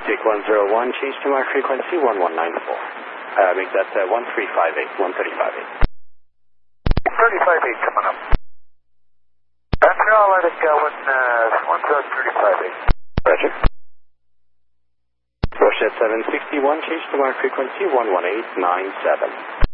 Take 101, change to mark frequency 1194. Make that 1358, 1358. 358 coming up. After I'll let it go when 1358. Roger. Rochette 761, change to mark frequency 11897.